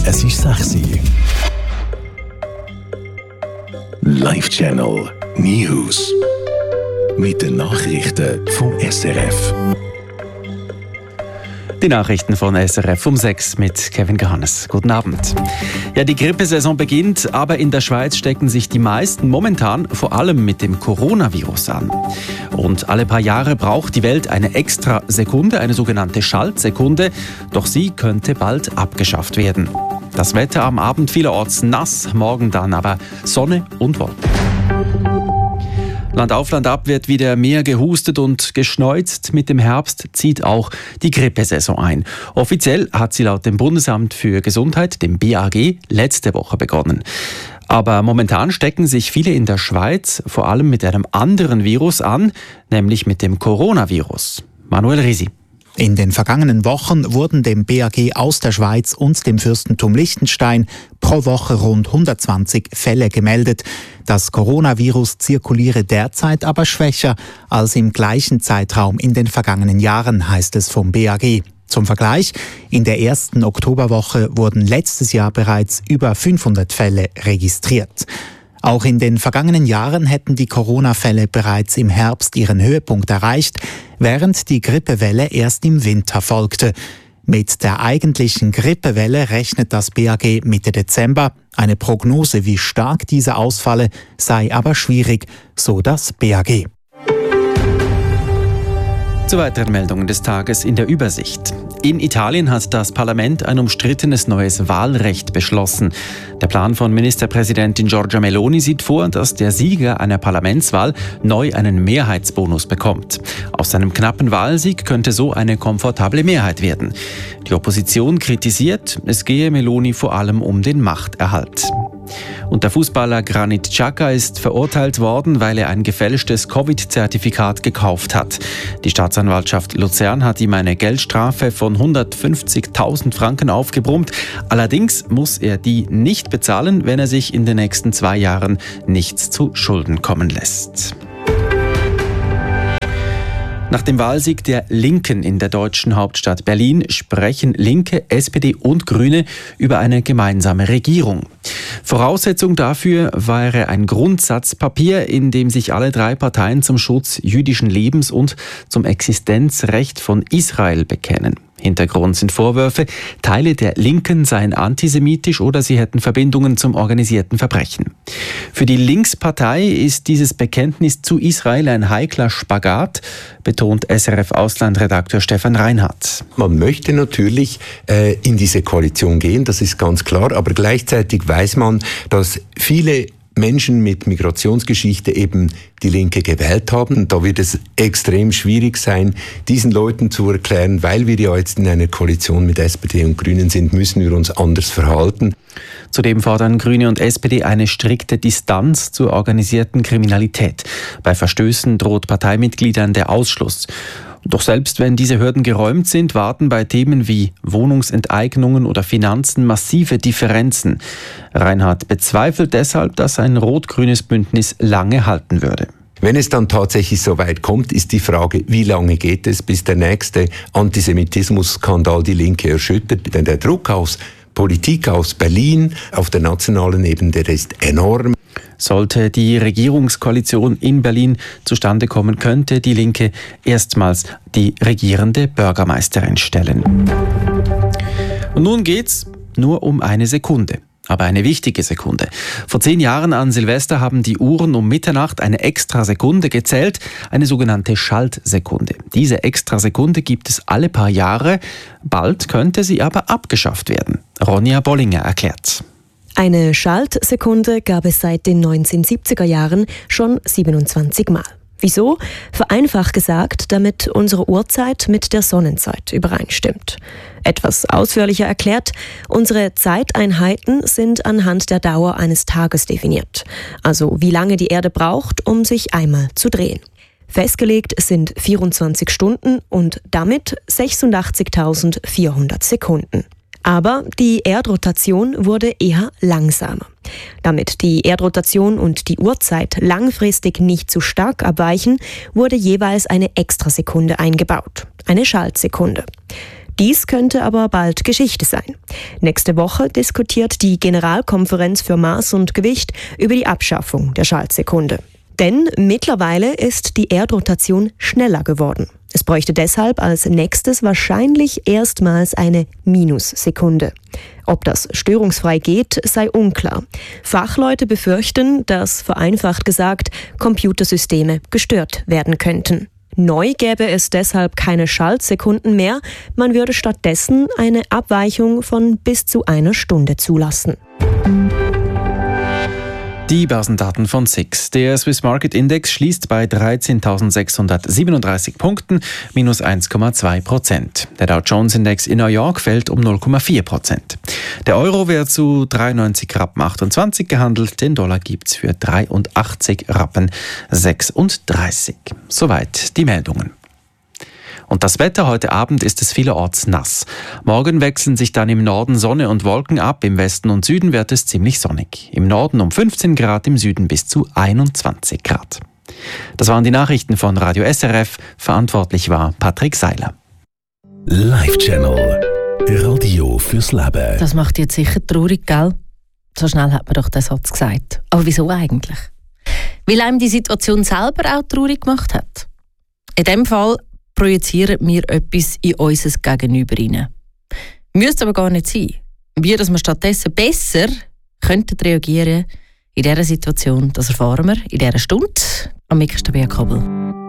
Es ist 6 Uhr. Live-Channel News. Mit den Nachrichten vom SRF. Die Nachrichten von SRF um 6 mit Kevin Gehannes. Guten Abend. Ja, die Grippesaison beginnt, aber in der Schweiz stecken sich die meisten momentan vor allem mit dem Coronavirus an. Und alle paar Jahre braucht die Welt eine extra Sekunde, eine sogenannte Schaltsekunde. Doch sie könnte bald abgeschafft werden. Das Wetter am Abend vielerorts nass, morgen dann aber Sonne und Wolken. Land auf, Land ab wird wieder mehr gehustet und geschneuzt. Mit dem Herbst zieht auch die Grippesaison ein. Offiziell hat sie laut dem Bundesamt für Gesundheit, dem BAG, letzte Woche begonnen. Aber momentan stecken sich viele in der Schweiz vor allem mit einem anderen Virus an, nämlich mit dem Coronavirus. Manuel Risi. In den vergangenen Wochen wurden dem BAG aus der Schweiz und dem Fürstentum Liechtenstein pro Woche rund 120 Fälle gemeldet. Das Coronavirus zirkuliere derzeit aber schwächer als im gleichen Zeitraum in den vergangenen Jahren, heißt es vom BAG. Zum Vergleich, in der ersten Oktoberwoche wurden letztes Jahr bereits über 500 Fälle registriert. Auch in den vergangenen Jahren hätten die Corona-Fälle bereits im Herbst ihren Höhepunkt erreicht, während die Grippewelle erst im Winter folgte. Mit der eigentlichen Grippewelle rechnet das BAG Mitte Dezember. Eine Prognose, wie stark diese ausfalle, sei aber schwierig, so das BAG. Zu weiteren Meldungen des Tages in der Übersicht. In Italien hat das Parlament ein umstrittenes neues Wahlrecht beschlossen. Der Plan von Ministerpräsidentin Giorgia Meloni sieht vor, dass der Sieger einer Parlamentswahl neu einen Mehrheitsbonus bekommt. Aus seinem knappen Wahlsieg könnte so eine komfortable Mehrheit werden. Die Opposition kritisiert, es gehe Meloni vor allem um den Machterhalt. Und der Fußballer Granit Xhaka ist verurteilt worden, weil er ein gefälschtes Covid-Zertifikat gekauft hat. Die Staatsanwaltschaft Luzern hat ihm eine Geldstrafe von 150.000 Franken aufgebrummt. Allerdings muss er die nicht bezahlen, wenn er sich in den nächsten 2 Jahren nichts zu Schulden kommen lässt. Nach dem Wahlsieg der Linken in der deutschen Hauptstadt Berlin sprechen Linke, SPD und Grüne über eine gemeinsame Regierung. Voraussetzung dafür wäre ein Grundsatzpapier, in dem sich alle 3 Parteien zum Schutz jüdischen Lebens und zum Existenzrecht von Israel bekennen. Hintergrund sind Vorwürfe, Teile der Linken seien antisemitisch oder sie hätten Verbindungen zum organisierten Verbrechen. Für die Linkspartei ist dieses Bekenntnis zu Israel ein heikler Spagat, betont SRF-Auslandredakteur Stefan Reinhardt. Man möchte natürlich in diese Koalition gehen, das ist ganz klar, aber gleichzeitig weiß man, dass viele Menschen mit Migrationsgeschichte eben die Linke gewählt haben. Da wird es extrem schwierig sein, diesen Leuten zu erklären, weil wir ja jetzt in einer Koalition mit SPD und Grünen sind, müssen wir uns anders verhalten. Zudem fordern Grüne und SPD eine strikte Distanz zur organisierten Kriminalität. Bei Verstößen droht Parteimitgliedern der Ausschluss. Doch selbst wenn diese Hürden geräumt sind, warten bei Themen wie Wohnungsenteignungen oder Finanzen massive Differenzen. Reinhardt bezweifelt deshalb, dass ein rot-grünes Bündnis lange halten würde. Wenn es dann tatsächlich so weit kommt, ist die Frage, wie lange geht es, bis der nächste Antisemitismus-Skandal die Linke erschüttert. Denn der Druck aus Politik aus Berlin auf der nationalen Ebene, der ist enorm. Sollte die Regierungskoalition in Berlin zustande kommen, könnte die Linke erstmals die regierende Bürgermeisterin stellen. Und nun geht's nur um eine Sekunde. Aber eine wichtige Sekunde. Vor 10 Jahren an Silvester haben die Uhren um Mitternacht eine extra Sekunde gezählt, eine sogenannte Schaltsekunde. Diese extra Sekunde gibt es alle paar Jahre, bald könnte sie aber abgeschafft werden. Ronja Bollinger erklärt. Eine Schaltsekunde gab es seit den 1970er Jahren schon 27 Mal. Wieso? Vereinfacht gesagt, damit unsere Uhrzeit mit der Sonnenzeit übereinstimmt. Etwas ausführlicher erklärt, unsere Zeiteinheiten sind anhand der Dauer eines Tages definiert. Also wie lange die Erde braucht, um sich einmal zu drehen. Festgelegt sind 24 Stunden und damit 86.400 Sekunden. Aber die Erdrotation wurde eher langsamer. Damit die Erdrotation und die Uhrzeit langfristig nicht zu stark abweichen, wurde jeweils eine Extrasekunde eingebaut, eine Schaltsekunde. Dies könnte aber bald Geschichte sein. Nächste Woche diskutiert die Generalkonferenz für Maß und Gewicht über die Abschaffung der Schaltsekunde. Denn mittlerweile ist die Erdrotation schneller geworden. Es bräuchte deshalb als nächstes wahrscheinlich erstmals eine Minussekunde. Ob das störungsfrei geht, sei unklar. Fachleute befürchten, dass, vereinfacht gesagt, Computersysteme gestört werden könnten. Neu gäbe es deshalb keine Schaltsekunden mehr, man würde stattdessen eine Abweichung von bis zu 1 Stunde zulassen. Die Börsendaten von SIX. Der Swiss Market Index schließt bei 13.637 Punkten, minus 1,2%. Der Dow Jones Index in New York fällt um 0,4%. Der Euro wird zu 93,28 Rappen gehandelt, den Dollar gibt's für 83,36 Rappen. Soweit die Meldungen. Und das Wetter heute Abend ist es vielerorts nass. Morgen wechseln sich dann im Norden Sonne und Wolken ab, im Westen und Süden wird es ziemlich sonnig. Im Norden um 15 Grad, im Süden bis zu 21 Grad. Das waren die Nachrichten von Radio SRF. Verantwortlich war Patrick Seiler. Live Channel. Radio fürs Leben. Das macht jetzt sicher traurig, gell? So schnell hat man doch den Satz gesagt. Aber wieso eigentlich? Weil einem die Situation selber auch traurig gemacht hat. In dem Fall projizieren wir etwas in unser Gegenüber rein. Müsste aber gar nicht sein. Wie dass wir stattdessen besser könnten reagieren in dieser Situation, das erfahren wir in dieser Stunde am Mikrofon Kabel.